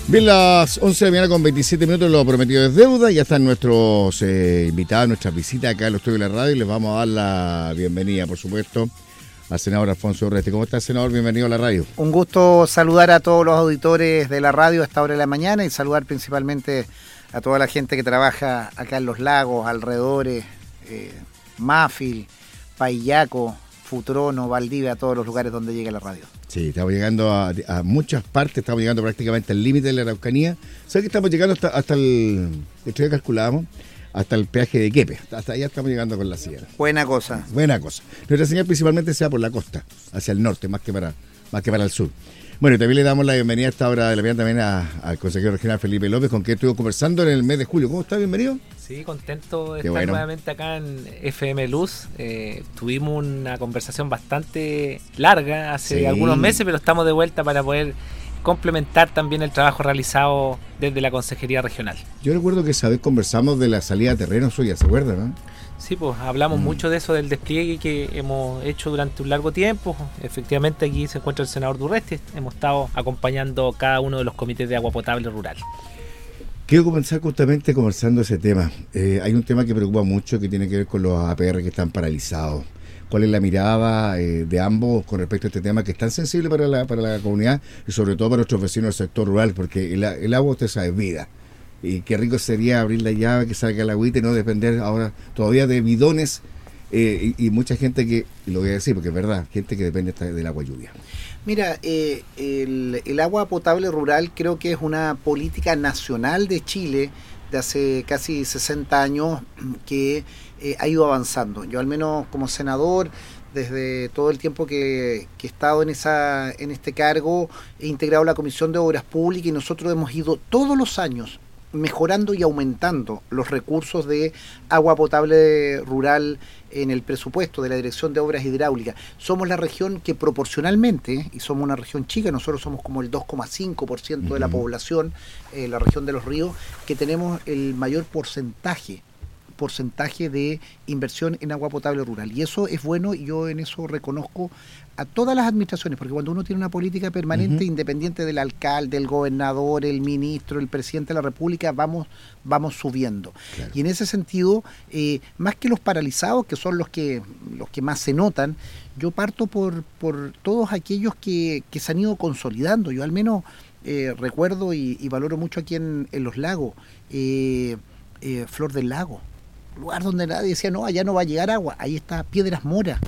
Bien, las 11 de la mañana con 27 minutos, lo prometido es deuda. Ya están nuestros invitados, nuestras visitas acá en los estudios de la radio y les vamos a dar la bienvenida, por supuesto, al senador Alfonso Urresti. ¿Cómo está, senador? Bienvenido a la radio. Un gusto saludar a todos los auditores de la radio a esta hora de la mañana y saludar principalmente a toda la gente que trabaja acá en Los Lagos, alrededores, Mafil, Paillaco, Futrono, Valdivia, a todos los lugares donde llega la radio. Sí, estamos llegando a muchas partes, estamos llegando prácticamente al límite de la Araucanía. ¿Sabes que estamos llegando hasta el, esto ya calculamos, hasta el peaje de Quepe? Hasta allá estamos llegando con la sierra. Buena cosa. Buena cosa. Nuestra señal principalmente se va por la costa, hacia el norte, más que para el sur. Bueno, y también le damos la bienvenida a esta hora de la mañana también al consejero regional Felipe López, con quien estuvo conversando en el mes de julio. ¿Cómo está? Bienvenido. Sí, contento de estar nuevamente acá en FM Luz. Tuvimos una conversación bastante larga hace algunos meses, pero estamos de vuelta para poder complementar también el trabajo realizado desde la Consejería Regional. Yo recuerdo que esa vez conversamos de la salida a terreno suya, ¿se acuerda, no? Sí, pues hablamos mucho de eso, del despliegue que hemos hecho durante un largo tiempo. Efectivamente, aquí se encuentra el senador Urresti. Hemos estado acompañando cada uno de los comités de agua potable rural. Quiero comenzar justamente conversando ese tema. Hay un tema que preocupa mucho que tiene que ver con los APR que están paralizados. ¿Cuál es la mirada de ambos con respecto a este tema que es tan sensible para la comunidad y sobre todo para nuestros vecinos del sector rural? Porque el agua, usted sabe, es vida. Y qué rico sería abrir la llave, que salga el agüita y no depender ahora todavía de bidones y mucha gente que, y lo voy a decir porque es verdad, gente que depende del agua lluvia. Mira, el agua potable rural creo que es una política nacional de Chile de hace casi 60 años que ha ido avanzando. Yo al menos como senador, desde todo el tiempo que he estado en este cargo, he integrado la Comisión de Obras Públicas y nosotros hemos ido todos los años mejorando y aumentando los recursos de agua potable rural en el presupuesto de la Dirección de Obras Hidráulicas. Somos la región que proporcionalmente, y somos una región chica, nosotros somos como el 2,5% de la población, la región de Los Ríos, que tenemos el mayor porcentaje de inversión en agua potable rural. Y eso es bueno y yo en eso reconozco a todas las administraciones, porque cuando uno tiene una política permanente, independiente del alcalde, el gobernador, el ministro, el presidente de la República, vamos subiendo. Claro. Y en ese sentido, más que los paralizados, que son los que más se notan, yo parto por todos aquellos que se han ido consolidando. Yo al menos recuerdo y valoro mucho aquí en Los Lagos, Flor del Lago, lugar donde nadie decía, no, allá no va a llegar agua, ahí está Piedras Mora.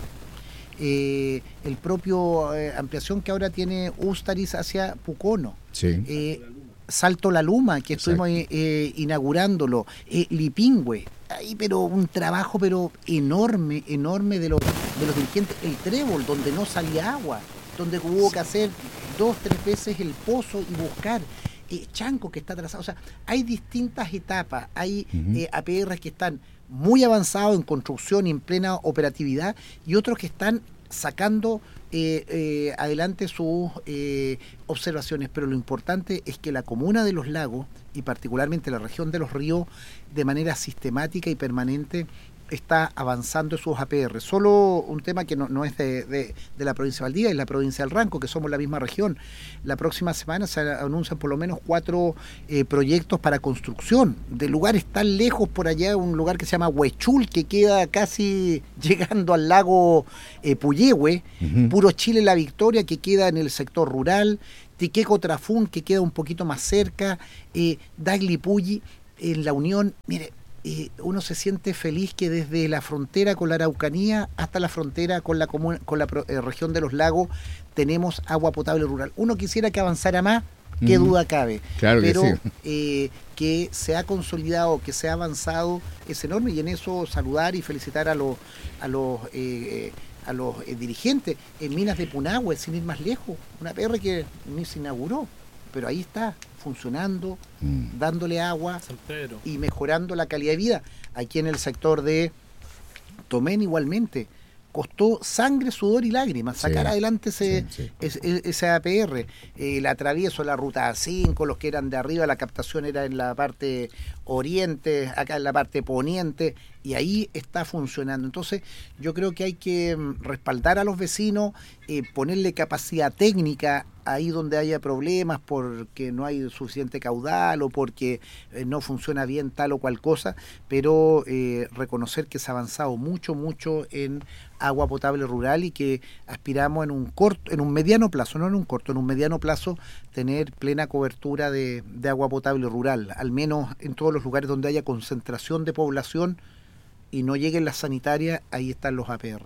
El propio ampliación que ahora tiene Ústaris hacia Pucono, sí. Salto La Luma, que estuvimos inaugurándolo, Lipingüe, ahí pero un trabajo enorme de los dirigentes, el Trébol, donde no salía agua, donde hubo que hacer 2-3 veces el pozo y buscar. Chanco, que está atrasado, o sea, hay distintas etapas, hay APR que están muy avanzados en construcción y en plena operatividad y otros que están sacando adelante sus observaciones, pero lo importante es que la comuna de Los Lagos y particularmente la región de Los Ríos de manera sistemática y permanente está avanzando en sus APR. Solo un tema que no es de la provincia de Valdivia, es la provincia del Ranco, que somos la misma región. La próxima semana se anuncian por lo menos 4 proyectos para construcción de lugares tan lejos por allá, un lugar que se llama Huechul, que queda casi llegando al lago Puyehue, Puro Chile La Victoria, que queda en el sector rural, Tiqueco Trafún, que queda un poquito más cerca, Daglipulli, en La Unión. Mire, uno se siente feliz que desde la frontera con la Araucanía hasta la frontera con la región de Los Lagos tenemos agua potable rural. Uno quisiera que avanzara más, qué duda cabe, claro, pero que sí. Que se ha consolidado, que se ha avanzado es enorme y en eso saludar y felicitar a los dirigentes en Minas de Punahue, sin ir más lejos, una PR que ni se inauguró, pero ahí está funcionando, dándole agua y mejorando la calidad de vida. Aquí en el sector de Tomén igualmente, costó sangre, sudor y lágrimas sacar adelante ese APR. El atravieso, la ruta 5, los que eran de arriba, la captación era en la parte oriente, acá en la parte poniente, y ahí está funcionando. Entonces yo creo que hay que respaldar a los vecinos, ponerle capacidad técnica ahí donde haya problemas porque no hay suficiente caudal o porque no funciona bien tal o cual cosa, pero reconocer que se ha avanzado mucho en agua potable rural y que aspiramos en un mediano plazo, no en un corto, en un mediano plazo, tener plena cobertura de agua potable rural, al menos en todos los lugares donde haya concentración de población y no lleguen las sanitarias, ahí están los APR.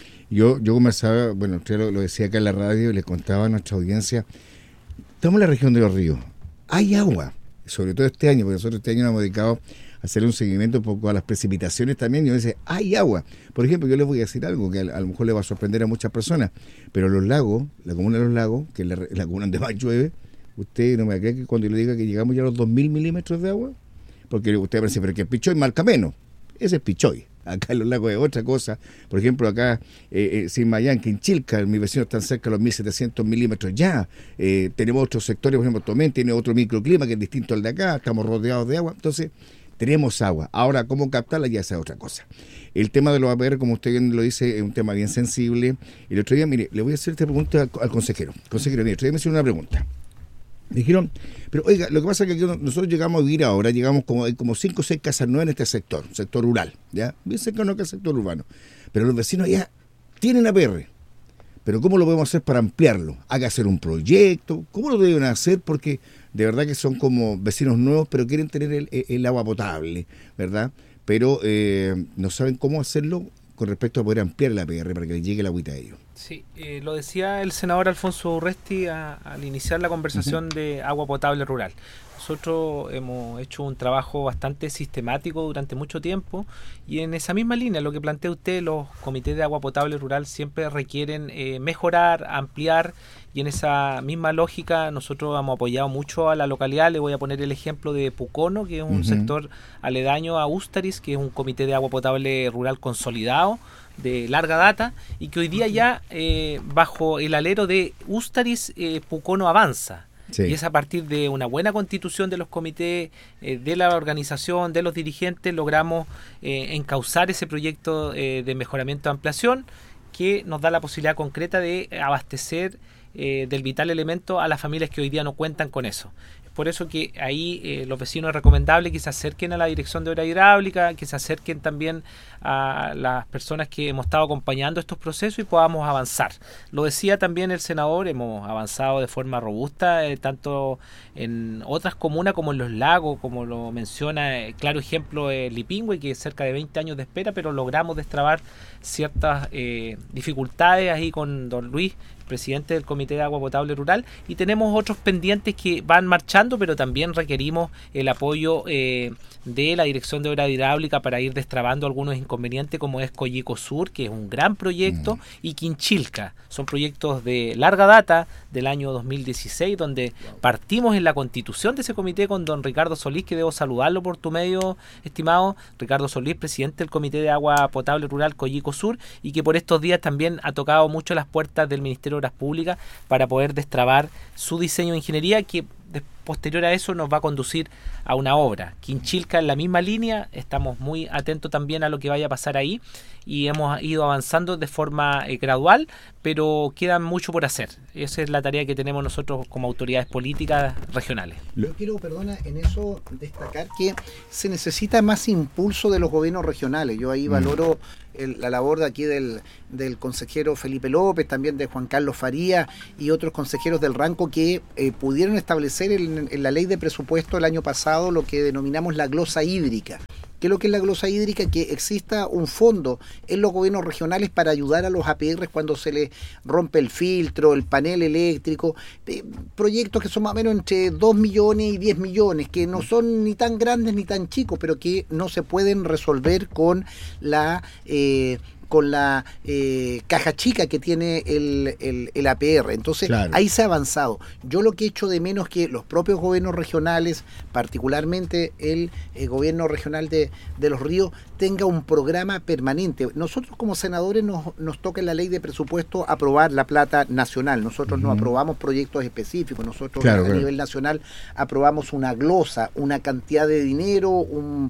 Yo conversaba, bueno, usted lo decía acá en la radio y le contaba a nuestra audiencia, estamos en la región de Los Ríos, hay agua, sobre todo este año, porque nosotros este año nos hemos dedicado a hacer un seguimiento un poco a las precipitaciones también, y yo decía, hay agua. Por ejemplo, yo les voy a decir algo que a lo mejor le va a sorprender a muchas personas, pero los lagos, la comuna de Los Lagos, que es la comuna donde más llueve, usted no me cree que cuando yo le diga que llegamos ya a los 2.000 milímetros de agua, porque usted va a decir, pero que Pichoy marca menos. Ese es Pichoy. Acá en Los Lagos es otra cosa. Por ejemplo, acá Simayán, que en Chilca, mis vecinos están cerca de los 1.700 milímetros ya. Tenemos otros sectores, por ejemplo, Tomén tiene otro microclima que es distinto al de acá. Estamos rodeados de agua. Entonces, tenemos agua. Ahora, ¿cómo captarla? Ya esa es otra cosa. El tema de los APR, como usted bien lo dice, es un tema bien sensible. El otro día, mire, le voy a hacer esta pregunta al consejero. Consejero, mire, el otro día me hicieron una pregunta. Me dijeron, pero oiga, lo que pasa es que nosotros llegamos a vivir ahora, llegamos como 5 o 6 casas nuevas en este sector rural, ¿ya? Bien cercano que el sector urbano. Pero los vecinos ya tienen APR. Pero ¿cómo lo podemos hacer para ampliarlo? ¿Hay que hacer un proyecto? ¿Cómo lo deben hacer? Porque de verdad que son como vecinos nuevos, pero quieren tener el agua potable, ¿verdad? Pero no saben cómo hacerlo con respecto a poder ampliar el APR para que les llegue el agüita a ellos. Sí, lo decía el senador Alfonso Urresti al iniciar la conversación de agua potable rural. Nosotros hemos hecho un trabajo bastante sistemático durante mucho tiempo y en esa misma línea, lo que plantea usted, los comités de agua potable rural siempre requieren mejorar, ampliar, y en esa misma lógica nosotros hemos apoyado mucho a la localidad. Le voy a poner el ejemplo de Pucono, que es un sector aledaño a Ústaris, que es un comité de agua potable rural consolidado de larga data y que hoy día ya bajo el alero de Ústaris, Pucono avanza. Sí. Y es a partir de una buena constitución de los comités, de la organización, de los dirigentes, logramos encauzar ese proyecto de mejoramiento de ampliación que nos da la posibilidad concreta de abastecer del vital elemento a las familias que hoy día no cuentan con eso. Por eso que ahí los vecinos es recomendable que se acerquen a la Dirección de Obra Hidráulica, que se acerquen también a las personas que hemos estado acompañando estos procesos y podamos avanzar. Lo decía también el senador, hemos avanzado de forma robusta, tanto en otras comunas como en Los Lagos, como lo menciona, claro ejemplo, Lipingüe, que es cerca de 20 años de espera, pero logramos destrabar ciertas dificultades ahí con don Luis, presidente del Comité de Agua Potable Rural, y tenemos otros pendientes que van marchando, pero también requerimos el apoyo de la Dirección de Obra Hidráulica para ir destrabando algunos inconvenientes, como es Coyico Sur, que es un gran proyecto, y Quinchilca. Son proyectos de larga data, del año 2016, donde partimos en la constitución de ese comité con don Ricardo Solís, que debo saludarlo por tu medio, estimado. Ricardo Solís, presidente del Comité de Agua Potable Rural Coyico Sur, y que por estos días también ha tocado mucho las puertas del Ministerio de Obras Públicas para poder destrabar su diseño de ingeniería, que posterior a eso nos va a conducir a una obra. Quinchilca en la misma línea, estamos muy atentos también a lo que vaya a pasar ahí y hemos ido avanzando de forma gradual, pero queda mucho por hacer. Esa es la tarea que tenemos nosotros como autoridades políticas regionales. Yo quiero, en eso destacar que se necesita más impulso de los gobiernos regionales. Yo ahí valoro la labor de aquí del consejero Felipe López, también de Juan Carlos Faría y otros consejeros del Ranco que pudieron establecer en la ley de presupuesto el año pasado lo que denominamos la glosa hídrica. ¿Qué es lo que es la glosa hídrica? Que exista un fondo en los gobiernos regionales para ayudar a los APR cuando se les rompe el filtro, el panel eléctrico, proyectos que son más o menos entre 2 millones y 10 millones, que no son ni tan grandes ni tan chicos, pero que no se pueden resolver con la caja chica que tiene el APR. Entonces, claro, ahí se ha avanzado. Yo lo que echo de menos es que los propios gobiernos regionales, particularmente el gobierno regional de Los Ríos, tenga un programa permanente. Nosotros como senadores nos toca en la ley de presupuesto aprobar la plata nacional. Nosotros no aprobamos proyectos específicos. Nosotros a nivel nacional aprobamos una glosa, una cantidad de dinero, un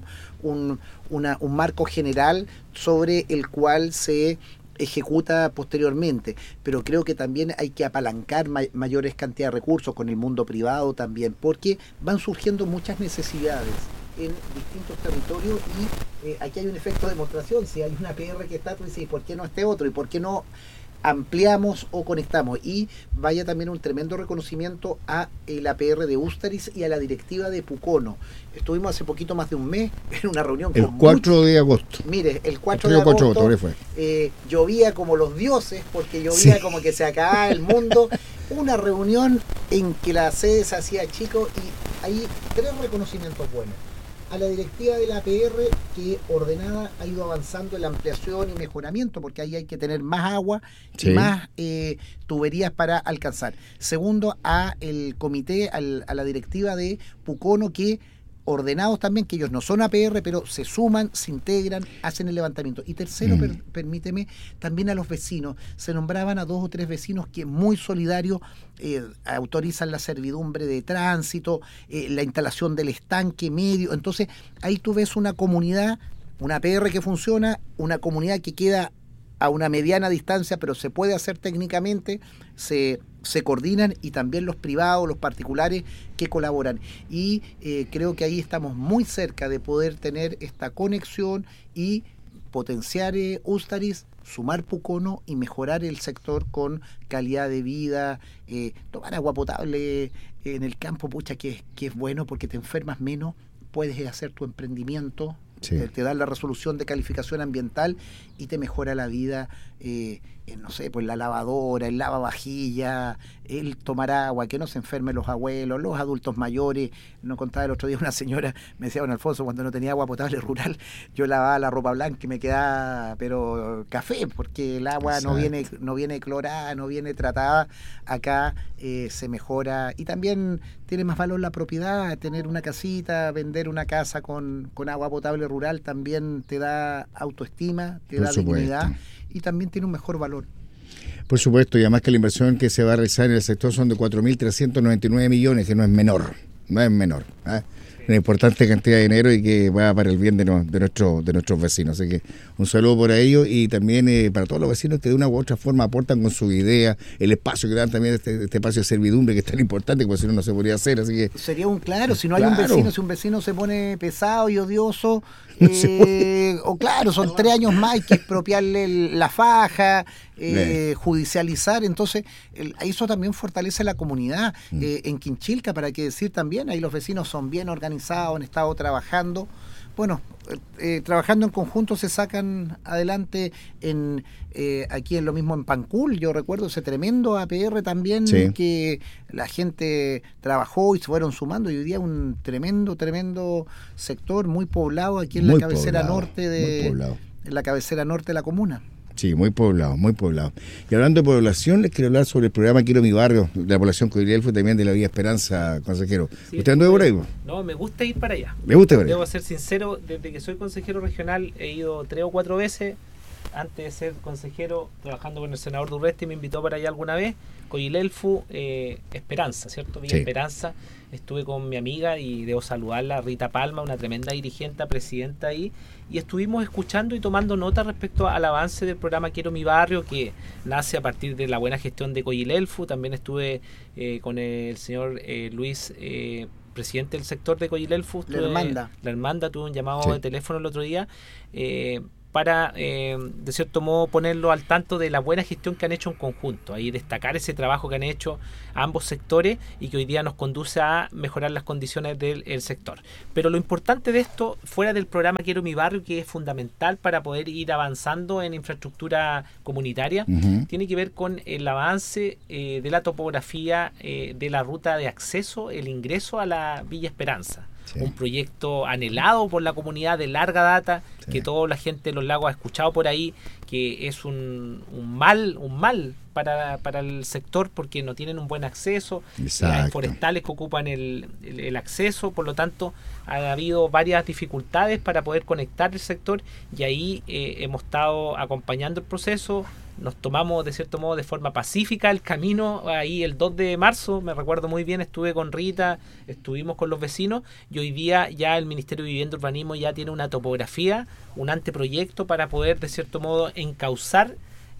marco general sobre el cual se ejecuta posteriormente, pero creo que también hay que apalancar mayores cantidades de recursos con el mundo privado también, porque van surgiendo muchas necesidades en distintos territorios y aquí hay un efecto de demostración. Si hay una APR que está, tú dices, ¿y por qué no este otro? ¿Y por qué no ampliamos o conectamos? Y vaya también un tremendo reconocimiento a la APR de Ústaris y a la directiva de Pucono. Estuvimos hace poquito más de un mes en una reunión el 4 de agosto. Mire, el 4 de agosto llovía como los dioses, porque llovía como que se acababa el mundo. Una reunión en que la sede se hacía chico y hay 3 reconocimientos buenos. A la directiva de la APR, que ordenada ha ido avanzando en la ampliación y mejoramiento, porque ahí hay que tener más agua y más tuberías para alcanzar. Segundo, a el comité, a la directiva de Pucono, que ordenados también, que ellos no son APR, pero se suman, se integran, hacen el levantamiento. Y tercero, permíteme, también a los vecinos. Se nombraban a 2 o 3 vecinos que muy solidarios autorizan la servidumbre de tránsito, la instalación del estanque medio. Entonces, ahí tú ves una comunidad, una APR que funciona, una comunidad que queda a una mediana distancia, pero se puede hacer técnicamente, se coordinan, y también los privados, los particulares que colaboran. Y creo que ahí estamos muy cerca de poder tener esta conexión y potenciar Ústaris, sumar Pucono y mejorar el sector con calidad de vida, tomar agua potable en el campo, pucha, que es bueno porque te enfermas menos, puedes hacer tu emprendimiento. Te da la resolución de calificación ambiental y te mejora la vida, no sé, pues la lavadora, el lavavajilla, el tomar agua, que no se enfermen los abuelos, los adultos mayores. Nos contaba el otro día una señora, me decía, don Alfonso, cuando no tenía agua potable rural, yo lavaba la ropa blanca y me quedaba, pero café, porque el agua no viene clorada, no viene tratada. Acá se mejora y también tiene más valor la propiedad. Tener una casita, vender una casa con agua potable rural también te da autoestima, te da dignidad y también tiene un mejor valor. Por supuesto, y además que la inversión que se va a realizar en el sector son de 4.399 millones, que no es menor, ¿eh? Una importante cantidad de dinero y que va para el bien de nuestros vecinos. Así que un saludo por ellos y también para todos los vecinos que de una u otra forma aportan con su idea, el espacio que dan también, este espacio de servidumbre que es tan importante, porque si no se podría hacer. Así que sería si no hay un vecino, si un vecino se pone pesado y odioso, son 3 años más, hay que expropiarle la faja, judicializar. Entonces eso también fortalece la comunidad. En Quinchilca, para qué decir también, ahí los vecinos son bien organizados, han estado trabajando. Bueno, trabajando en conjunto se sacan adelante. Aquí en lo mismo en Pancul, yo recuerdo ese tremendo APR también, que la gente trabajó y se fueron sumando, y hoy día un tremendo sector muy poblado aquí en la cabecera norte de la comuna. Sí, muy poblado. Y hablando de población, les quiero hablar sobre el programa Quiero mi barrio, de la población Coyileelfu, también de la Villa Esperanza, consejero. Sí, ¿Usted anduvo por ahí? No, me gusta ir para allá. Debo ser sincero, desde que soy consejero regional he ido 3 o 4 veces. Antes de ser consejero, trabajando con el senador Durresti, me invitó para allá alguna vez. Coyileelfu, Esperanza, ¿cierto? Villa Esperanza. Estuve con mi amiga y debo saludarla, Rita Palma, una tremenda dirigente, presidenta ahí, y estuvimos escuchando y tomando nota respecto al avance del programa Quiero mi barrio, que nace a partir de la buena gestión de Coyileelfu. También estuve con el señor Luis, presidente del sector de Coyileelfu. La hermanda tuvo un llamado de teléfono el otro día para, de cierto modo, ponerlo al tanto de la buena gestión que han hecho en conjunto, ahí destacar ese trabajo que han hecho ambos sectores y que hoy día nos conduce a mejorar las condiciones del sector. Pero lo importante de esto, fuera del programa Quiero mi barrio, que es fundamental para poder ir avanzando en infraestructura comunitaria, tiene que ver con el avance de la topografía de la ruta de acceso, el ingreso a la Villa Esperanza. un proyecto anhelado por la comunidad de larga data, que toda la gente de los lagos ha escuchado por ahí, que es un mal para el sector porque no tienen un buen acceso. Hay forestales que ocupan el acceso, por lo tanto ha habido varias dificultades para poder conectar el sector, y ahí hemos estado acompañando el proceso. Nos tomamos de cierto modo de forma pacífica el camino. Ahí el 2 de marzo, me recuerdo muy bien, estuve con Rita, estuvimos con los vecinos, y hoy día ya el Ministerio de Vivienda y Urbanismo ya tiene una topografía, un anteproyecto para poder de cierto modo encauzar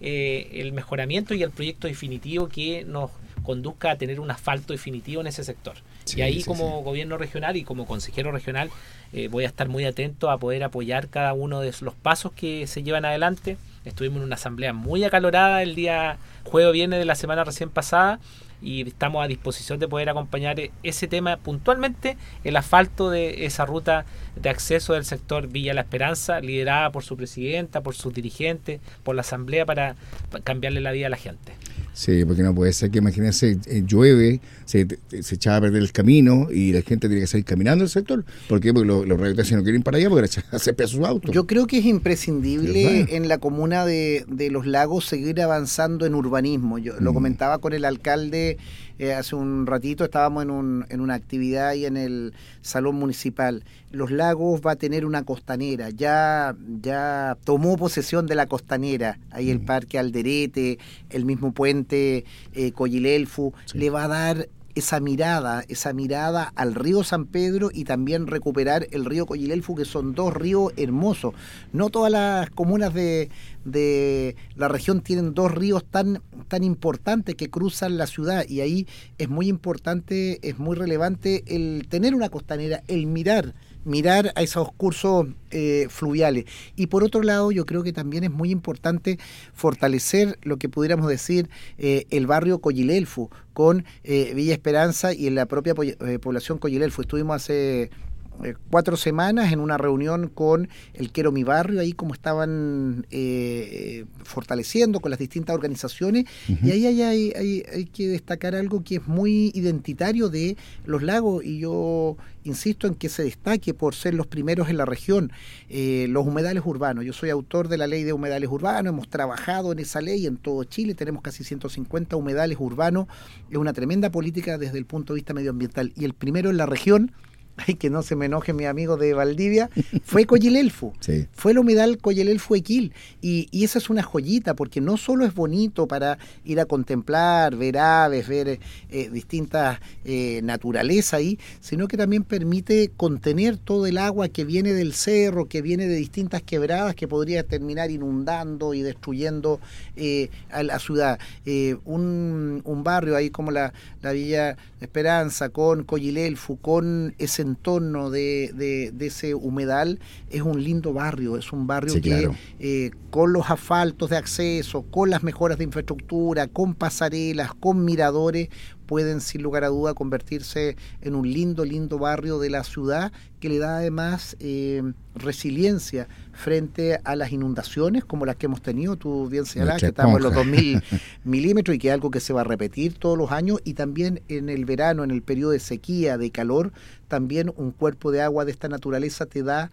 el mejoramiento y el proyecto definitivo que nos conduzca a tener un asfalto definitivo en ese sector. Y ahí como gobierno regional y como consejero regional voy a estar muy atento a poder apoyar cada uno de los pasos que se llevan adelante. Estuvimos en una asamblea muy acalorada el día jueves o viernes de la semana recién pasada, y estamos a disposición de poder acompañar ese tema puntualmente, el asfalto de esa ruta de acceso del sector Villa La Esperanza, liderada por su presidenta, por sus dirigentes, por la asamblea, para cambiarle la vida a la gente. Sí, porque no puede ser que, imagínense, llueve, se echaba a perder el camino y la gente tiene que salir caminando el sector. ¿Por qué? Porque los radiotaxis no quieren ir para allá porque se pesa su auto. Yo creo que es imprescindible en la comuna de Los Lagos seguir avanzando en urbanismo. Yo lo comentaba con el alcalde hace un ratito, estábamos en una actividad ahí en el Salón Municipal. Los Lagos va a tener una costanera, ya tomó posesión de la costanera, ahí el Parque Alderete, el mismo puente Coyilelfu, le va a dar esa mirada al río San Pedro y también recuperar el río Coyilelfu, que son dos ríos hermosos. No todas las comunas de la región tienen dos ríos tan importantes que cruzan la ciudad, y ahí es muy importante, es muy relevante el tener una costanera, el mirar a esos cursos fluviales. Y por otro lado, yo creo que también es muy importante fortalecer lo que pudiéramos decir el barrio Coyilelfu con Villa Esperanza y en la propia población Coyilelfu. Estuvimos hace 4 semanas en una reunión con el Quiero Mi Barrio, ahí como estaban fortaleciendo con las distintas organizaciones, y ahí hay que destacar algo que es muy identitario de Los Lagos, y yo insisto en que se destaque por ser los primeros en la región, los humedales urbanos. Yo soy autor de la ley de humedales urbanos, hemos trabajado en esa ley en todo Chile, tenemos casi 150 humedales urbanos, es una tremenda política desde el punto de vista medioambiental, y el primero en la región, ay, que no se me enoje mi amigo de Valdivia, fue Coyilelfu, fue el humedal Coyilelfu Equil, y esa es una joyita, porque no solo es bonito para ir a contemplar, ver aves, ver distintas naturaleza ahí, sino que también permite contener todo el agua que viene del cerro, que viene de distintas quebradas, que podría terminar inundando y destruyendo a la ciudad. Un barrio ahí como la Villa Esperanza, con Coyilelfu, con ese entorno de ese humedal, es un lindo barrio, es un barrio que con los asfaltos de acceso, con las mejoras de infraestructura, con pasarelas, con miradores, pueden sin lugar a duda convertirse en un lindo barrio de la ciudad, que le da además resiliencia frente a las inundaciones como las que hemos tenido. Tú bien señalás que estamos en los 2000 milímetros y que es algo que se va a repetir todos los años, y también en el verano, en el periodo de sequía, de calor, también un cuerpo de agua de esta naturaleza te da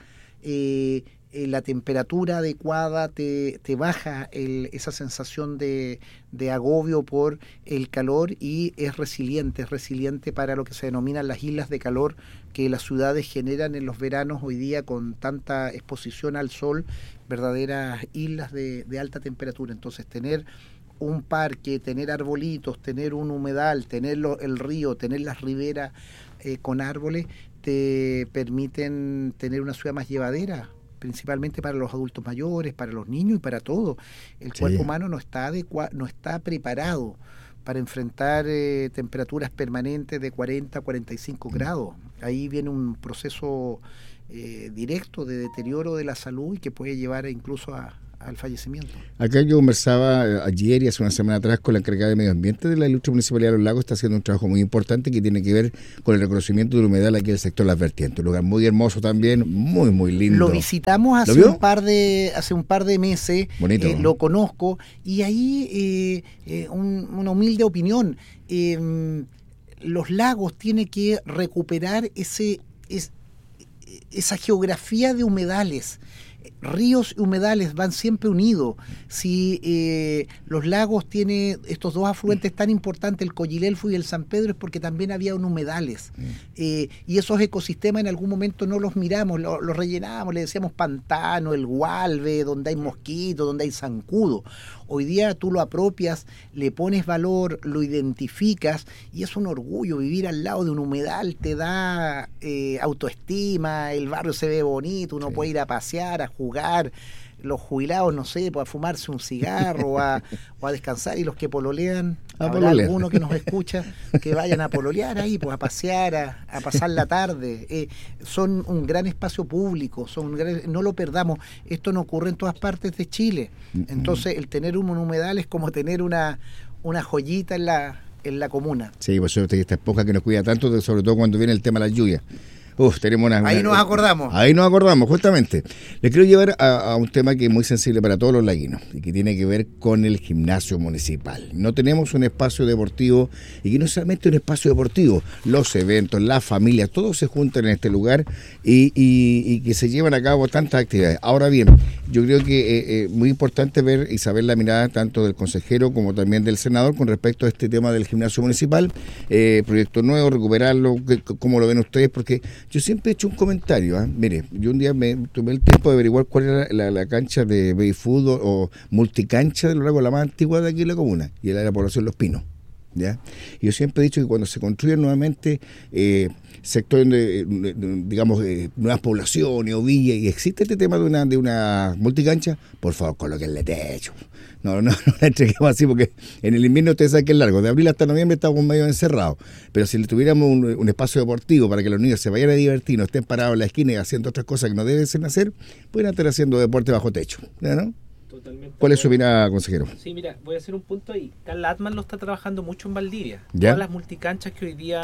la temperatura adecuada, te baja esa sensación de agobio por el calor, y es resiliente para lo que se denominan las islas de calor que las ciudades generan en los veranos hoy día con tanta exposición al sol, verdaderas islas de alta temperatura. Entonces tener un parque, tener arbolitos, tener un humedal, tener el río, tener las riberas con árboles, te permiten tener una ciudad más llevadera, principalmente para los adultos mayores, para los niños y para todo. El cuerpo humano no está preparado para enfrentar temperaturas permanentes de 40 a 45 grados. Ahí viene un proceso directo de deterioro de la salud y que puede llevar incluso al fallecimiento. Acá yo conversaba ayer y hace una semana atrás con la encargada de Medio Ambiente de la Ilustre Municipalidad de Los Lagos. Está haciendo un trabajo muy importante que tiene que ver con el reconocimiento del humedal aquí del sector Las Vertientes. Un lugar muy hermoso también, muy lindo. Lo visitamos hace un par de meses. Bonito. Lo conozco, y ahí una humilde opinión. Los Lagos tiene que recuperar esa geografía de humedales. Ríos y humedales van siempre unidos. Si los lagos tienen estos dos afluentes tan importantes, el Coyilelfo y el San Pedro, es porque también había humedales. Y esos ecosistemas en algún momento no los miramos, los rellenábamos, le decíamos pantano, el Gualbe, donde hay mosquitos, donde hay zancudo. Hoy día tú lo apropias, le pones valor, lo identificas, y es un orgullo vivir al lado de un humedal, te da autoestima, el barrio se ve bonito, uno puede ir a pasear, a jugar, los jubilados, no sé, pues a fumarse un cigarro o a descansar, y los que pololean, habrá alguno que nos escucha, que vayan a pololear ahí, pues a pasear, a pasar la tarde. Son un gran espacio público, no lo perdamos. Esto no ocurre en todas partes de Chile. Entonces, el tener un humedal es como tener una joyita en la comuna. Sí, por suerte esta época que nos cuida tanto, sobre todo cuando viene el tema de las lluvias. Tenemos ahí nos acordamos. Ahí nos acordamos, justamente. Les quiero llevar a un tema que es muy sensible para todos los laguinos y que tiene que ver con el gimnasio municipal. No tenemos un espacio deportivo, y que no solamente un espacio deportivo, los eventos, las familias, todos se juntan en este lugar y que se llevan a cabo tantas actividades. Ahora bien, yo creo que es muy importante ver y saber la mirada tanto del consejero como también del senador con respecto a este tema del gimnasio municipal, proyecto nuevo, recuperarlo, cómo lo ven ustedes, porque yo siempre he hecho un comentario. Mire, yo un día me tomé el tiempo de averiguar cuál era la cancha de baby fútbol o multicancha de los lagos, la más antigua de aquí en la comuna, y era la población Los Pinos. ¿Ya? Y yo siempre he dicho que cuando se construyen nuevamente sectores digamos, nuevas poblaciones o villas, y existe este tema de una multicancha, por favor, colóquenle techo. No la entreguemos así, porque en el invierno ustedes saben que es largo, de abril hasta noviembre estamos medio encerrados, pero si le tuviéramos un espacio deportivo para que los niños se vayan a divertir, no estén parados en la esquina y haciendo otras cosas que no deben hacer, pueden estar haciendo deporte bajo techo, ¿no? Totalmente. ¿Cuál es su opinión, consejero? Sí, mira, voy a hacer un punto ahí. Carl Atman lo está trabajando mucho en Valdivia. ¿Ya? Todas las multicanchas que hoy día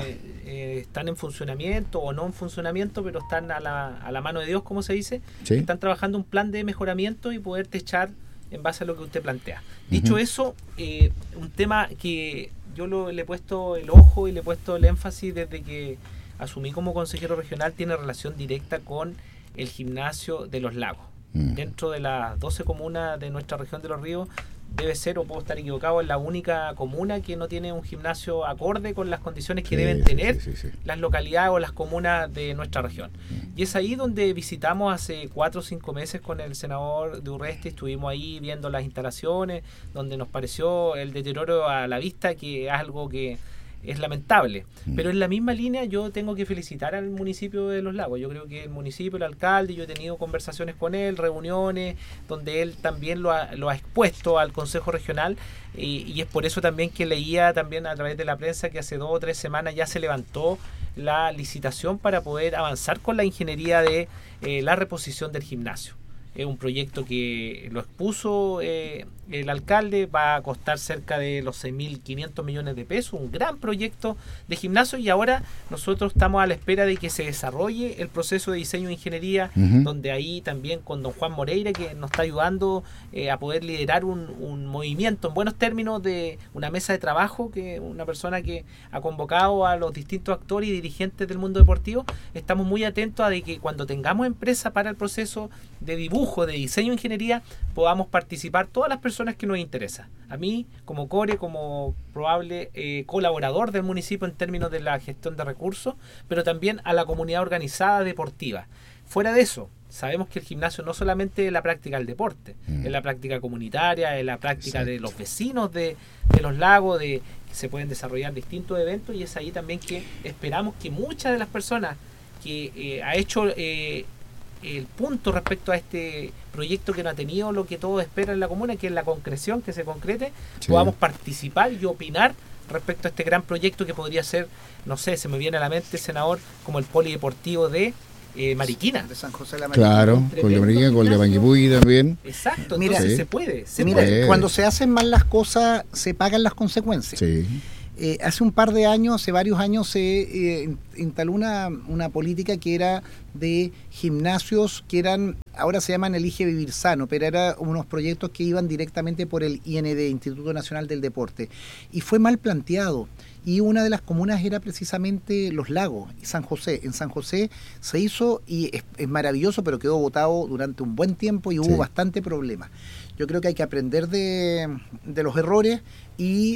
están en funcionamiento o no en funcionamiento, pero están a la mano de Dios, como se dice, ¿sí? Están trabajando un plan de mejoramiento y poder techar en base a lo que usted plantea. Dicho eso, un tema que yo le he puesto el ojo y le he puesto el énfasis desde que asumí como consejero regional, tiene relación directa con el gimnasio de los lagos. Dentro de las 12 comunas de nuestra región de Los Ríos, debe ser, o puedo estar equivocado, es la única comuna que no tiene un gimnasio acorde con las condiciones que deben tener las localidades o las comunas de nuestra región. Y es ahí donde visitamos hace 4 o 5 meses con el senador de Urresti, estuvimos ahí viendo las instalaciones, donde nos pareció el deterioro a la vista, que es algo que es lamentable. Pero en la misma línea yo tengo que felicitar al municipio de Los Lagos. Yo creo que el municipio, el alcalde, yo he tenido conversaciones con él, reuniones, donde él también lo ha expuesto al Consejo Regional, y es por eso también que leía también a través de la prensa que hace 2 o 3 semanas ya se levantó la licitación para poder avanzar con la ingeniería de la reposición del gimnasio. Es un proyecto que lo expuso el alcalde, va a costar cerca de los 6.500 millones de pesos, un gran proyecto de gimnasio, y ahora nosotros estamos a la espera de que se desarrolle el proceso de diseño e ingeniería, donde ahí también con don Juan Moreira, que nos está ayudando a poder liderar un movimiento en buenos términos de una mesa de trabajo, que una persona que ha convocado a los distintos actores y dirigentes del mundo deportivo. Estamos muy atentos a de que cuando tengamos empresa para el proceso de dibujo, de diseño e ingeniería, podamos participar todas las personas que nos interesan. A mí, como core, como probable colaborador del municipio en términos de la gestión de recursos, pero también a la comunidad organizada deportiva. Fuera de eso, sabemos que el gimnasio no solamente es la práctica del deporte, es la práctica comunitaria, es la práctica de los vecinos de los lagos, que se pueden desarrollar distintos eventos, y es ahí también que esperamos que muchas de las personas que ha hecho el punto respecto a este proyecto que no ha tenido lo que todos esperan en la comuna, que es la concreción, que se concrete, podamos participar y opinar respecto a este gran proyecto que podría ser, no sé, se me viene a la mente, senador, como el polideportivo de Mariquina. De San José de la Mariquina. Claro, con el de Mariquina, con el de Panguipulli también. Exacto, mira, entonces se puede. Cuando se hacen mal las cosas, se pagan las consecuencias. Sí. Hace varios años se instaló una política que era de gimnasios que eran, ahora se llaman Elige Vivir Sano, pero eran unos proyectos que iban directamente por el IND, Instituto Nacional del Deporte, y fue mal planteado. Y una de las comunas era precisamente Los Lagos y San José. En San José se hizo y es maravilloso, pero quedó botado durante un buen tiempo y hubo bastante problemas. Yo creo que hay que aprender de los errores y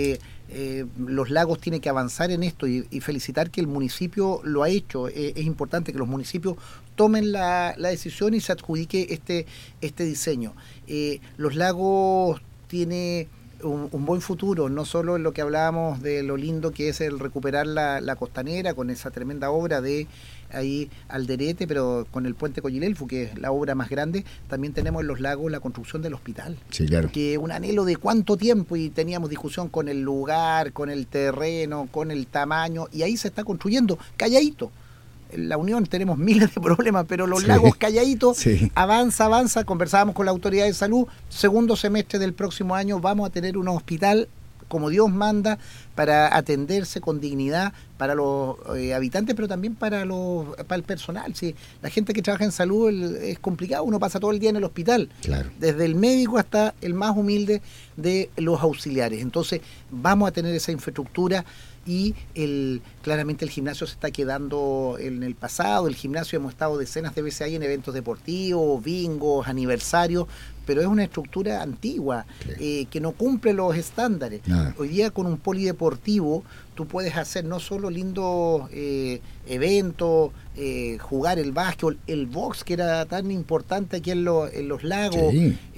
Los Lagos tiene que avanzar en esto y felicitar que el municipio lo ha hecho. Es importante que los municipios tomen la decisión y se adjudique este diseño. Los Lagos tiene un buen futuro, no solo en lo que hablábamos de lo lindo que es el recuperar la costanera con esa tremenda obra de ahí Alderete, pero con el puente Coyilelfu, que es la obra más grande. También tenemos en Los Lagos la construcción del hospital, sí, claro, que un anhelo de cuánto tiempo, y teníamos discusión con el lugar, con el terreno, con el tamaño, y ahí se está construyendo calladito. En la Unión tenemos miles de problemas, pero Los Lagos calladitos, avanza. Conversábamos con la autoridad de salud, segundo semestre del próximo año vamos a tener un hospital como Dios manda, para atenderse con dignidad para los habitantes, pero también para el personal. ¿Sí? La gente que trabaja en salud es complicado, uno pasa todo el día en el hospital, claro, desde el médico hasta el más humilde de los auxiliares. Entonces vamos a tener esa infraestructura y claramente el gimnasio se está quedando en el pasado. El gimnasio hemos estado decenas de veces ahí en eventos deportivos, bingos, aniversarios, pero es una estructura antigua, que no cumple los estándares. Nada. Hoy día con un polideportivo tú puedes hacer no solo lindos eventos, jugar el básquetbol, el box, que era tan importante aquí en Los Lagos,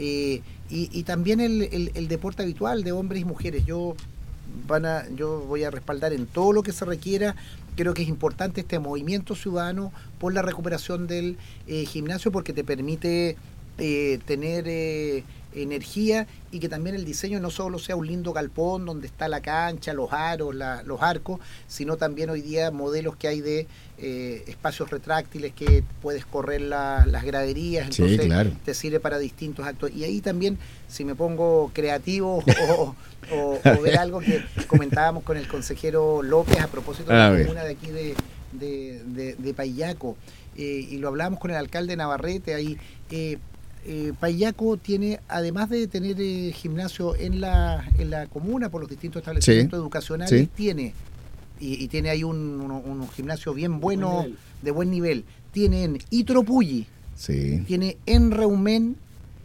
y también el deporte habitual de hombres y mujeres. Yo voy a respaldar en todo lo que se requiera. Creo que es importante este movimiento ciudadano por la recuperación del gimnasio, porque te permite tener energía, y que también el diseño no solo sea un lindo galpón donde está la cancha, los aros, los arcos, sino también hoy día modelos que hay de espacios retráctiles que puedes correr las graderías, entonces sí, claro, te sirve para distintos actos. Y ahí también, si me pongo creativo o ver algo que comentábamos con el consejero López a propósito de la comuna de aquí de Paillaco, y lo hablábamos con el alcalde Navarrete ahí. Paillaco tiene, además de tener gimnasio en la comuna por los distintos establecimientos educacionales, tiene tiene ahí un gimnasio bien bueno, de buen nivel. Tiene en Itropulli, tiene en Reumén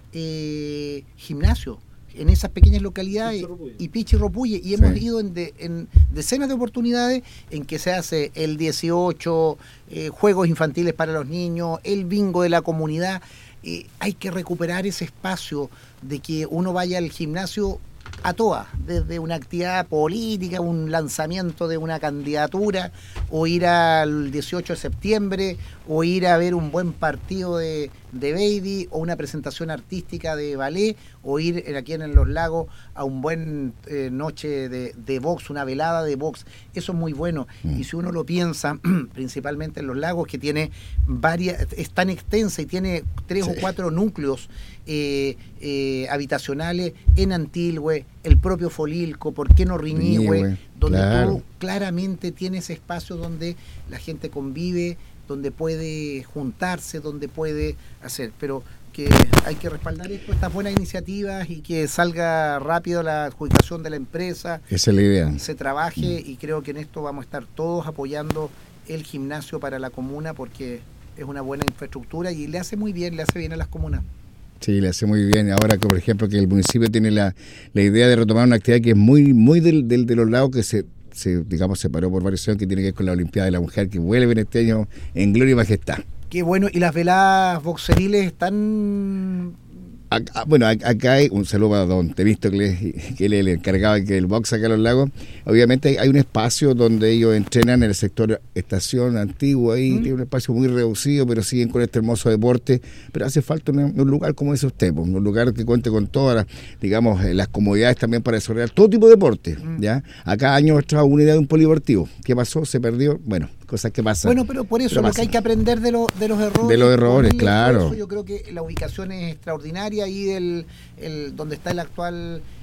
gimnasio, en esas pequeñas localidades, y Pichirropulli, y hemos ido en decenas de oportunidades en que se hace el 18, juegos infantiles para los niños, el bingo de la comunidad. Hay que recuperar ese espacio de que uno vaya al gimnasio a todas, desde una actividad política, un lanzamiento de una candidatura, o ir al 18 de septiembre, o ir a ver un buen partido de baby, o una presentación artística de ballet, o ir aquí en Los Lagos a un buen noche de box, una velada de box. Eso es muy bueno. Y si uno lo piensa, principalmente en Los Lagos, que tiene es tan extensa y tiene 3 o 4 núcleos habitacionales en Antilhue, el propio Folilco, ¿por qué no Riñihue? Donde tú claramente tienes espacios donde la gente convive, donde puede juntarse, donde puede hacer, pero que hay que respaldar estas buenas iniciativas, y que salga rápido la adjudicación de la empresa. Esa es la idea. Se trabaje, y creo que en esto vamos a estar todos apoyando el gimnasio para la comuna, porque es una buena infraestructura y le hace bien a las comunas. Sí, le hace muy bien. Ahora, que por ejemplo, que el municipio tiene la idea de retomar una actividad que es muy de Los Lagos, que se paró por varios años, que tiene que ver con la Olimpiada de la Mujer, que vuelve este año en gloria y majestad. Qué bueno. Y las veladas boxeriles están... Acá hay un saludo para don Temístocles, que él es el encargado del box acá en Los Lagos. Obviamente hay un espacio donde ellos entrenan en el sector estación antiguo, ahí tiene un espacio muy reducido, pero siguen con este hermoso deporte. Pero hace falta un lugar, como dice usted, un lugar que cuente con todas las comodidades también para desarrollar todo tipo de deporte. ¿Ya? Acá años estaba una idea de un polideportivo. ¿Qué pasó? Se perdió. Bueno, cosas que pasan. Bueno, pero por eso lo que hay que aprender de los errores. De los errores, claro. Yo creo que la ubicación es extraordinaria, ahí donde está el actual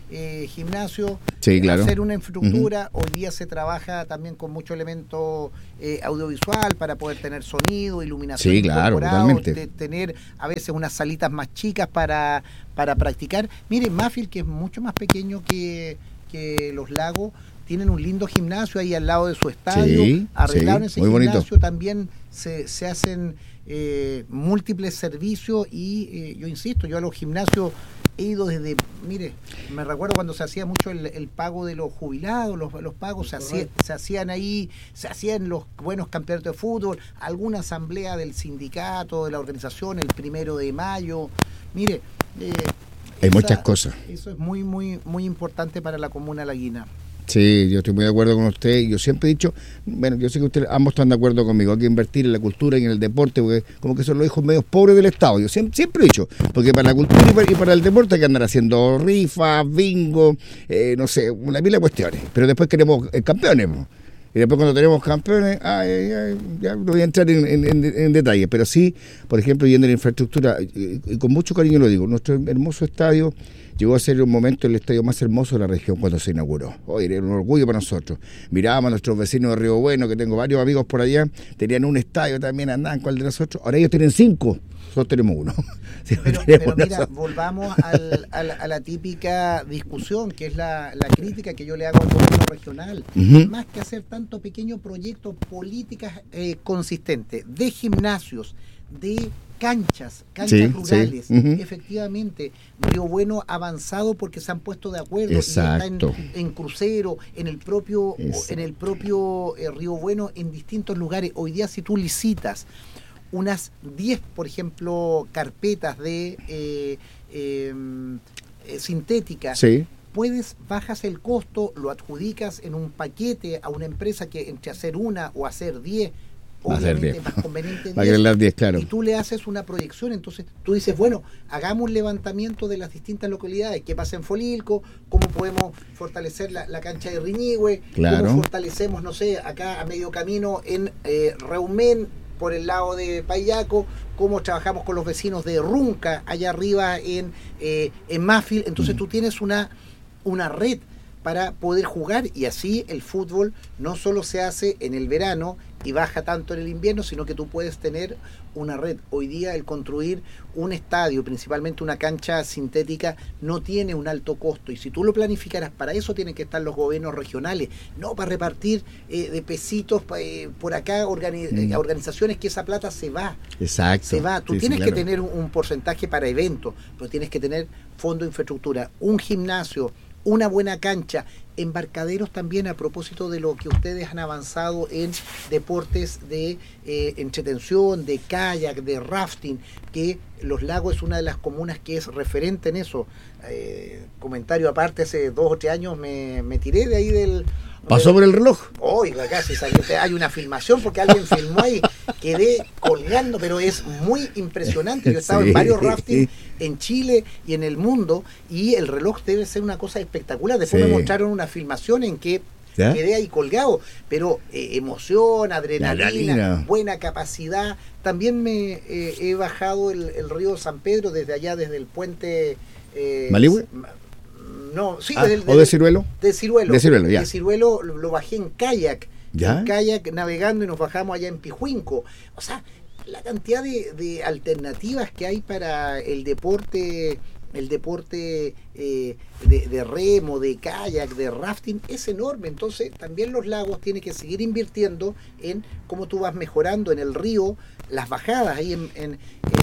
gimnasio, sí, claro, hacer una infraestructura. Hoy día se trabaja también con mucho elemento audiovisual para poder tener sonido, iluminación, sí, claro, totalmente. Tener a veces unas salitas más chicas para practicar. Mire, Mafil, que es mucho más pequeño que Los Lagos, tienen un lindo gimnasio ahí al lado de su estadio. Sí, arreglaron ese muy gimnasio, bonito. también se hacen múltiples servicios y yo insisto, yo a los gimnasios he ido desde, mire, me recuerdo cuando se hacía mucho el pago de los jubilados, los pagos se hacían ahí, se hacían los buenos campeonatos de fútbol, alguna asamblea del sindicato, de la organización, el 1 de mayo, mire, hay muchas cosas. Eso es muy, muy, muy importante para la comuna laguina. Sí, yo estoy muy de acuerdo con usted. Yo siempre he dicho, bueno, yo sé que ustedes ambos están de acuerdo conmigo, hay que invertir en la cultura y en el deporte, porque como que son los hijos medios pobres del Estado. Yo siempre he dicho, porque para la cultura y para el deporte hay que andar haciendo rifas, bingo, no sé, una pila de cuestiones. Pero después queremos campeones, ¿no? Y después cuando tenemos campeones, ya no voy a entrar en detalles, pero sí, por ejemplo, yendo a la infraestructura, y con mucho cariño lo digo, nuestro hermoso estadio llegó a ser un momento el estadio más hermoso de la región cuando se inauguró. Hoy era un orgullo para nosotros. Mirábamos a nuestros vecinos de Río Bueno, que tengo varios amigos por allá, tenían un estadio también, andaban con el de nosotros, ahora ellos tienen 5. Nosotros tenemos 1. Sí, pero mira, volvamos a la típica discusión, que es la crítica que yo le hago al gobierno regional. Más que hacer tanto pequeño proyecto, políticas consistentes de gimnasios, de canchas rurales. Efectivamente, Río Bueno ha avanzado porque se han puesto de acuerdo. Exacto. Y está en crucero, en el propio Río Bueno, en distintos lugares. Hoy día, si tú licitas unas 10, por ejemplo, carpetas de sintéticas, sí, bajas el costo, lo adjudicas en un paquete a una empresa que entre hacer una o hacer 10, obviamente más conveniente 10, claro. Y tú le haces una proyección, entonces tú dices, bueno, hagamos un levantamiento de las distintas localidades, qué pasa en Folilco, cómo podemos fortalecer la cancha de Riñihue, claro, cómo fortalecemos, no sé, acá a medio camino en Reumén, por el lado de Payaco, cómo trabajamos con los vecinos de Runca, allá arriba en Mafil. Entonces tú tienes una red para poder jugar, y así el fútbol no solo se hace en el verano y baja tanto en el invierno, sino que tú puedes tener una red. Hoy día el construir un estadio, principalmente una cancha sintética, no tiene un alto costo, y si tú lo planificaras, para eso tienen que estar los gobiernos regionales, no para repartir de pesitos por acá, organizaciones que esa plata se va. Exacto. Se va. Tú tienes que tener un porcentaje para eventos, pero tienes que tener fondo de infraestructura, un gimnasio, una buena cancha, embarcaderos también, a propósito de lo que ustedes han avanzado en deportes de entretención, de kayak, de rafting, que Los Lagos es una de las comunas que es referente en eso. Comentario aparte, hace 2 o 3 años me tiré de ahí del... ¿Pasó por el reloj? Oiga, casi salió. Hay una filmación porque alguien filmó ahí. Quedé colgando, pero es muy impresionante. Yo he estado en varios raftings en Chile y en el mundo, y el reloj debe ser una cosa espectacular. Después me mostraron una filmación en que quedé ahí colgado, pero emoción, adrenalina, buena capacidad. También me he bajado el río San Pedro desde allá, desde el puente... ¿Malihue? No, sí, ¿o de Ciruelo? De Ciruelo. De Ciruelo, ya. De Ciruelo lo bajé en kayak. ¿Ya? En kayak navegando, y nos bajamos allá en Pijuinco. O sea, la cantidad de alternativas que hay para el deporte de remo, de kayak, de rafting es enorme. Entonces también Los Lagos tiene que seguir invirtiendo en cómo tú vas mejorando en el río, las bajadas ahí en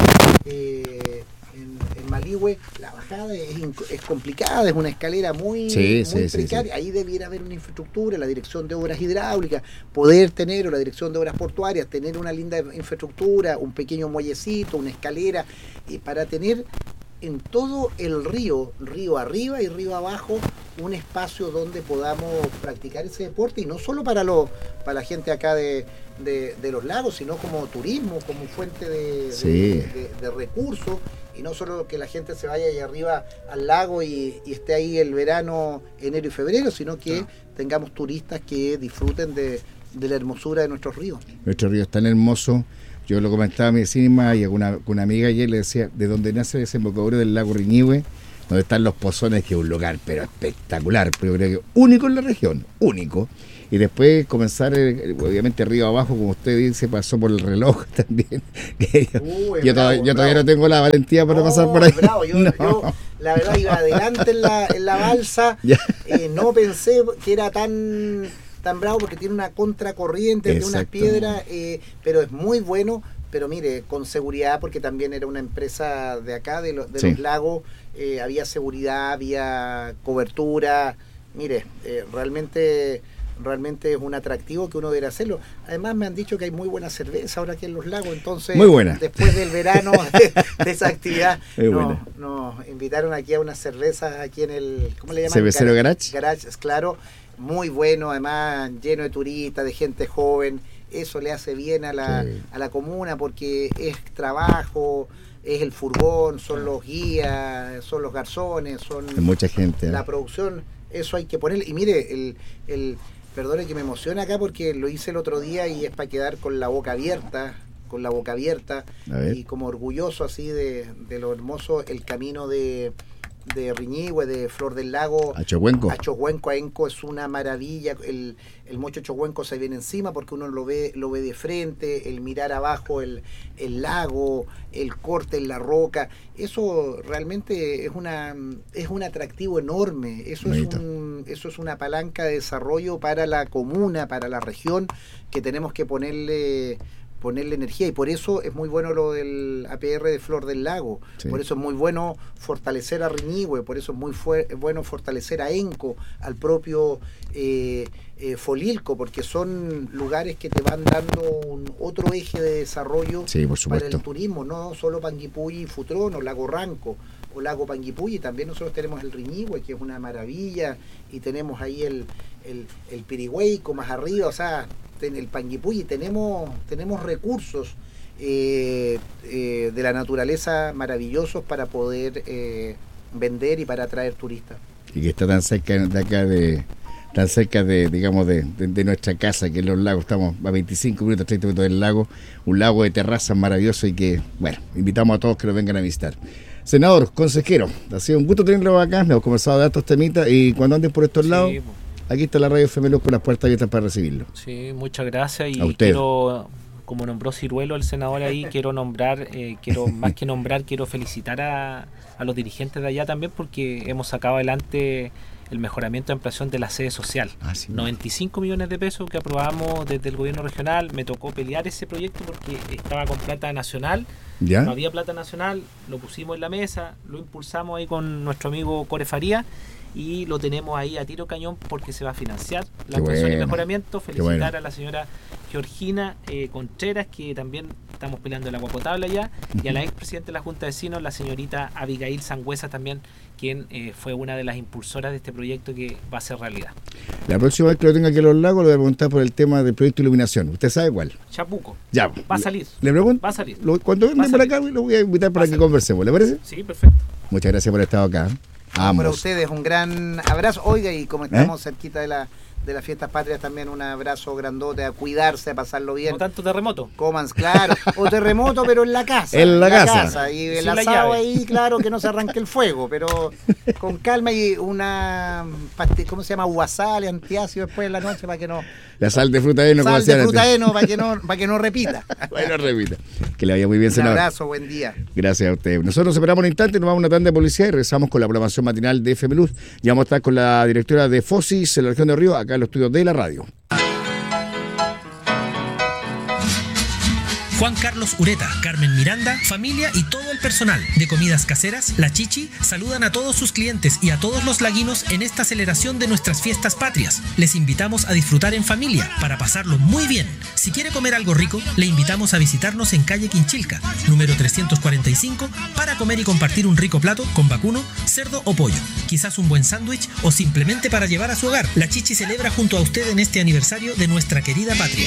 Malihue. La bajada es complicada, es una escalera muy precaria. Ahí debiera haber una infraestructura, la Dirección de Obras Hidráulicas, poder tener, o la Dirección de Obras Portuarias, tener una linda infraestructura, un pequeño muellecito, una escalera, para tener en todo el río arriba y río abajo, un espacio donde podamos practicar ese deporte, y no solo para la gente acá de Los Lagos, sino como turismo, como fuente de recursos, y no solo que la gente se vaya allá arriba al lago y esté ahí el verano, enero y febrero, sino que tengamos turistas que disfruten de la hermosura de nuestros ríos. Nuestro río es tan hermoso. Yo lo comentaba a mi vecina y con una amiga ayer, le decía, de donde nace el desembocadura del lago Riñihue, donde están los Pozones, que es un lugar pero espectacular, pero creo que único en la región, único. Y después comenzar, obviamente, arriba abajo, como usted dice, pasó por el reloj también. Yo todavía no tengo la valentía para pasar por ahí. Bravo. Yo, la verdad, iba adelante en la balsa. No pensé que era tan bravo, porque tiene una contracorriente de unas piedras, pero es muy bueno. Pero mire, con seguridad, porque también era una empresa de acá, de los lagos, había seguridad, había cobertura. Mire, realmente es un atractivo que uno debería hacerlo. Además me han dicho que hay muy buena cerveza ahora aquí en los lagos, entonces muy buena. Después del verano de esa actividad nos invitaron aquí a unas cervezas aquí en el, ¿cómo le llaman? Cervecero Garage. Garage, claro, muy bueno, además lleno de turistas, de gente joven. Eso le hace bien a la comuna, porque es trabajo, es el furgón, son los guías, son los garzones, son mucha gente, la producción. Eso hay que ponerle. Y mire, perdone que me emocione acá, porque lo hice el otro día y es para quedar con la boca abierta, y como orgulloso así de lo hermoso, el camino de Riñihue, de Flor del Lago a Chocuenco, a Enco, es una maravilla. El mocho Chocuenco se viene encima porque uno lo ve de frente, el mirar abajo el lago, el corte en la roca, eso realmente es un atractivo enorme. Eso es una palanca de desarrollo para la comuna, para la región, que tenemos que ponerle energía, y por eso es muy bueno lo del APR de Flor del Lago, por eso es muy bueno fortalecer a Riñihue, por eso es muy bueno fortalecer a Enco, al propio Folilco, porque son lugares que te van dando otro eje de desarrollo para el turismo, no solo Panguipulli y Futrono, Lago Ranco o Lago Panguipulli, también nosotros tenemos el Riñihue, que es una maravilla, y tenemos ahí el Pirigüeico más arriba, o sea, en el Panguipulli tenemos recursos de la naturaleza maravillosos para poder vender y para atraer turistas. Y que está tan cerca de acá, tan cerca digamos, de nuestra casa, que en los lagos, estamos a 25 minutos, 30 minutos del lago, un lago de terrazas maravilloso, y que, bueno, invitamos a todos que nos vengan a visitar. Senador, consejero, ha sido un gusto tenerlo acá, hemos conversado de estos temitas, y cuando anden por estos lados, aquí está la radio FM Luz con las puertas abiertas para recibirlo. Sí, muchas gracias. Y quiero, como nombró Ciruelo el senador ahí, quiero felicitar a los dirigentes de allá también, porque hemos sacado adelante el mejoramiento de ampliación de la sede social. 95 millones de pesos que aprobamos desde el gobierno regional. Me tocó pelear ese proyecto porque estaba con plata nacional. No había plata nacional, lo pusimos en la mesa, lo impulsamos ahí con nuestro amigo Core Faría, y lo tenemos ahí a tiro cañón porque se va a financiar la ampliación y mejoramiento. Felicitar a la señora Georgina Contreras, que también estamos peleando el agua potable allá, y a la expresidenta de la Junta de Vecinos, la señorita Abigail Sangüesa también, quien fue una de las impulsoras de este proyecto que va a ser realidad. La próxima vez que lo tenga aquí en los lagos, le voy a preguntar por el tema del proyecto de iluminación. ¿Usted sabe cuál? Chapuco. Ya. Va a salir. ¿Le pregunto? Va a salir. Cuando venga por acá, lo voy a invitar para que conversemos. ¿Le parece? Sí, perfecto. Muchas gracias por haber estado acá. Para ustedes un gran abrazo. Oiga, y como estamos cerquita de las fiestas patrias, también un abrazo grandote, a cuidarse, a pasarlo bien. No tanto terremoto. Coman, claro. O terremoto, pero en la casa. En la casa. Y el asado ahí, claro, que no se arranque el fuego, pero con calma, y una ¿cómo se llama? Guasal, antiácido después de la noche, para que no... La sal de fruta heno. Sal de fruta heno, para que no repita. Bueno, repita. Que le vaya muy bien, senador. Un abrazo, buen día. Gracias a usted. Nosotros esperamos un instante, nos vamos a una tanda de publicidad y regresamos con la programación matinal de FM Luz. Ya vamos a estar con la directora de FOSIS en la región de Río, acá en los estudios de la radio. Juan Carlos Ureta, Carmen Miranda, familia y todo el personal de Comidas Caseras La Chichi saludan a todos sus clientes y a todos los laguinos en esta celebración de nuestras fiestas patrias. Les invitamos a disfrutar en familia para pasarlo muy bien. Si quiere comer algo rico, le invitamos a visitarnos en calle Quinchilca, número 345, para comer y compartir un rico plato con vacuno, cerdo o pollo, quizás un buen sándwich o simplemente para llevar a su hogar. La Chichi celebra junto a usted en este aniversario de nuestra querida patria.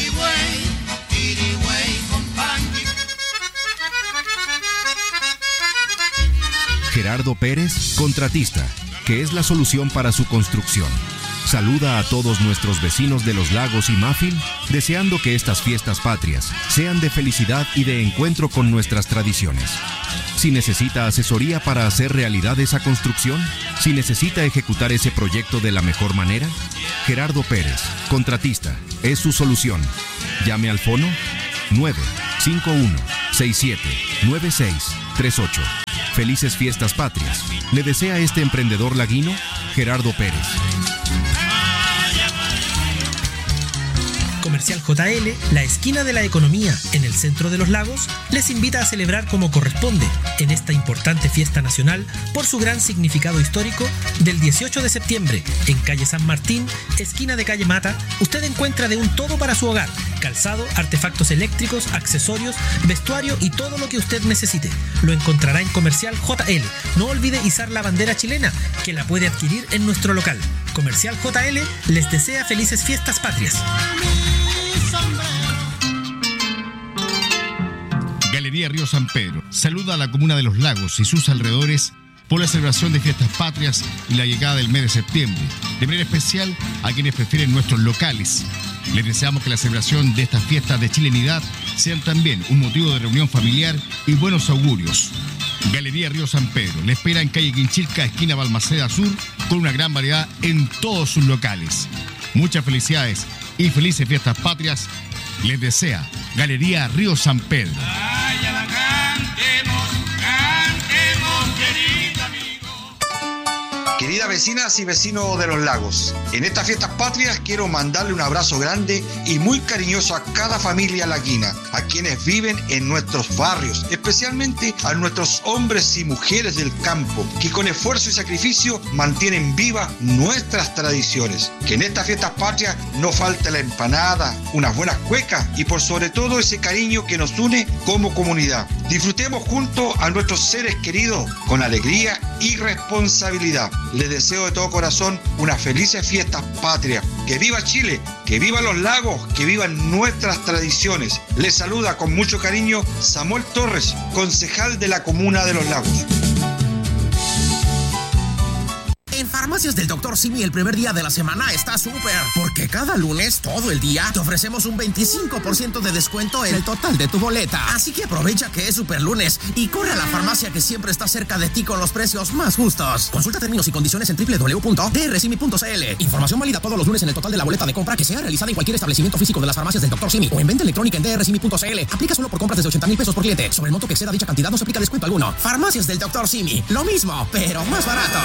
Gerardo Pérez, contratista, que es la solución para su construcción. saluda a todos nuestros vecinos de Los Lagos y Máfil, deseando que estas fiestas patrias sean de felicidad y de encuentro con nuestras tradiciones. Si necesita asesoría para hacer realidad esa construcción, si necesita ejecutar ese proyecto de la mejor manera, Gerardo Pérez, contratista, es su solución. Llame al fono 951-67-9638. Felices fiestas patrias. Le desea este emprendedor laguino, Gerardo Pérez. Comercial JL, la esquina de la economía en el centro de Los Lagos, les invita a celebrar como corresponde en esta importante fiesta nacional por su gran significado histórico. Del 18 de septiembre en calle San Martín, esquina de calle Mata, usted encuentra de un todo para su hogar: calzado, artefactos eléctricos, accesorios, vestuario y todo lo que usted necesite. Lo encontrará en Comercial JL. No olvide izar la bandera chilena, que la puede adquirir en nuestro local. Comercial JL les desea felices fiestas patrias. Galería Río San Pedro saluda a la comuna de Los Lagos y sus alrededores por la celebración de fiestas patrias y la llegada del mes de septiembre. De manera especial a quienes prefieren nuestros locales. Les deseamos que la celebración de estas fiestas de chilenidad sean también un motivo de reunión familiar y buenos augurios. Galería Río San Pedro le espera en calle Quinchilca, esquina Balmaceda Sur, con una gran variedad en todos sus locales. Muchas felicidades y felices fiestas patrias les desea Galería Río San Pedro. Queridas vecinas y vecinos de Los Lagos, en estas fiestas patrias quiero mandarle un abrazo grande y muy cariñoso a cada familia laguina, a quienes viven en nuestros barrios, especialmente a nuestros hombres y mujeres del campo, que con esfuerzo y sacrificio mantienen vivas nuestras tradiciones. Que en estas fiestas patrias no falte la empanada, unas buenas cuecas y por sobre todo ese cariño que nos une como comunidad. Disfrutemos junto a nuestros seres queridos con alegría y responsabilidad. Les deseo de todo corazón unas felices fiestas patrias. ¡Que viva Chile! ¡Que viva Los Lagos! ¡Que vivan nuestras tradiciones! Les saluda con mucho cariño Samuel Torres, concejal de la comuna de Los Lagos. En Farmacias del Dr. Simi el primer día de la semana está súper, porque cada lunes, todo el día, te ofrecemos un 25% de descuento en el total de tu boleta. Así que aprovecha que es super lunes y corre a la farmacia que siempre está cerca de ti con los precios más justos. Consulta términos y condiciones en www.drsimi.cl. Información válida todos los lunes en el total de la boleta de compra que sea realizada en cualquier establecimiento físico de las Farmacias del Dr. Simi o en venta electrónica en drsimi.cl. Aplica solo por compras desde 80,000 pesos por cliente. Sobre el monto que exceda dicha cantidad no se aplica descuento alguno. Farmacias del Dr. Simi, lo mismo, pero más barato.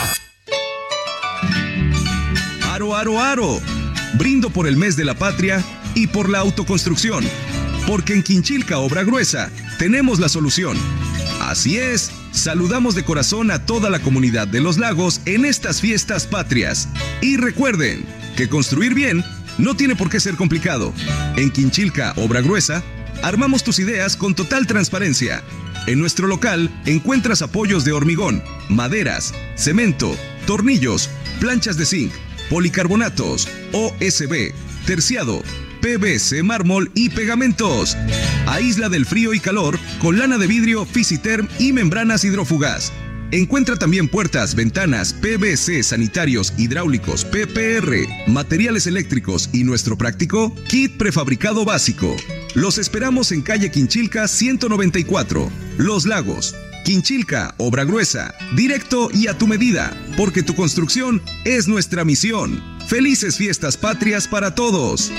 Aro, aro, aro. Brindo por el mes de la patria y por la autoconstrucción. Porque en Quinchilca Obra Gruesa tenemos la solución. Así es, saludamos de corazón a toda la comunidad de Los Lagos en estas fiestas patrias. Y recuerden que construir bien no tiene por qué ser complicado. En Quinchilca Obra Gruesa armamos tus ideas con total transparencia. En nuestro local encuentras apoyos de hormigón, maderas, cemento, tornillos, planchas de zinc, policarbonatos, OSB, terciado, PVC, mármol y pegamentos. Aísla del frío y calor con lana de vidrio Fisiterm y membranas hidrófugas. Encuentra también puertas, ventanas, PVC, sanitarios, hidráulicos, PPR, materiales eléctricos y nuestro práctico kit prefabricado básico. Los esperamos en calle Quinchilca 194, Los Lagos. Quinchilca Obra Gruesa, directo y a tu medida, porque tu construcción es nuestra misión. Felices fiestas patrias para todos.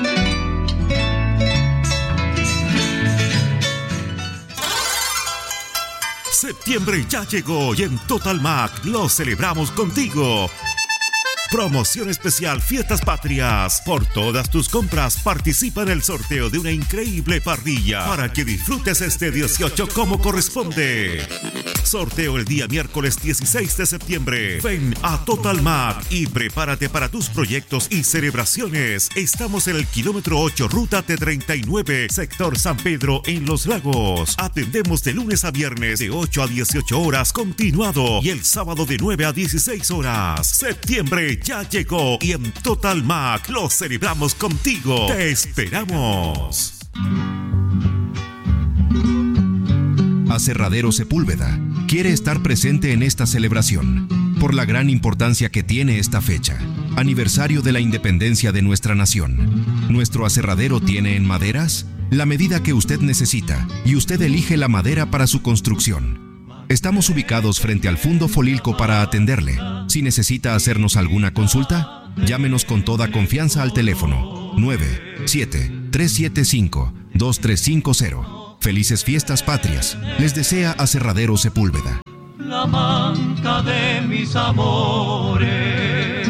Septiembre ya llegó y en Total Mac lo celebramos contigo. Promoción especial Fiestas Patrias. Por todas tus compras participa en el sorteo de una increíble parrilla para que disfrutes este 18 como corresponde. Sorteo el día miércoles 16 de septiembre. Ven a Total Mac y prepárate para tus proyectos y celebraciones. Estamos en el kilómetro 8, ruta T39, sector San Pedro en Los Lagos. Atendemos de lunes a viernes de 8 a 18 horas continuado y el sábado de 9 a 16 horas. Septiembre ya llegó y en Total Mac lo celebramos contigo. Te esperamos. Aserradero Sepúlveda quiere estar presente en esta celebración por la gran importancia que tiene esta fecha. aniversario de la independencia de nuestra nación. Nuestro aserradero tiene en maderas la medida que usted necesita y usted elige la madera para su construcción. Estamos ubicados frente al Fundo Folilco para atenderle. Si necesita hacernos alguna consulta, llámenos con toda confianza al teléfono 97375-2350. Felices Fiestas Patrias. Les desea Aserradero Sepúlveda. La manca de mis amores.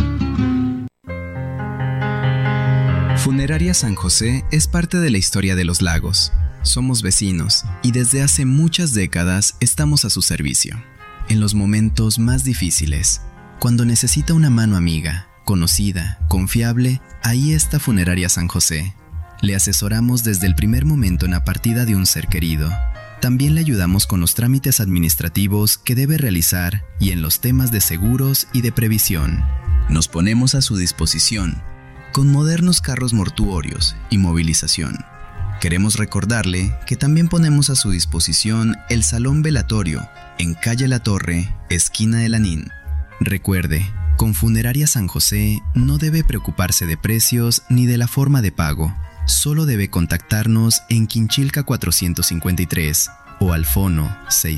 Funeraria San José es parte de la historia de los lagos. Somos vecinos y desde hace muchas décadas estamos a su servicio. En los momentos más difíciles, cuando necesita una mano amiga, conocida, confiable, ahí está Funeraria San José. Le asesoramos desde el primer momento en la partida de un ser querido. También le ayudamos con los trámites administrativos que debe realizar y en los temas de seguros y de previsión. Nos ponemos a su disposición con modernos carros mortuorios y movilización. Queremos recordarle que también ponemos a su disposición el Salón Velatorio en Calle La Torre, esquina de Lanín. Recuerde, con Funeraria San José no debe preocuparse de precios ni de la forma de pago. Solo debe contactarnos en Quinchilca 453 o al fono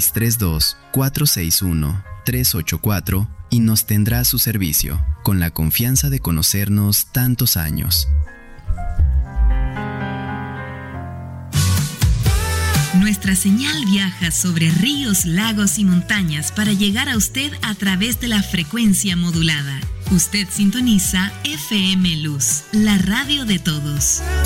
632-461-384 y nos tendrá a su servicio, con la confianza de conocernos tantos años. Nuestra señal viaja sobre ríos, lagos y montañas para llegar a usted a través de la frecuencia modulada. Usted sintoniza FM Luz, la radio de todos.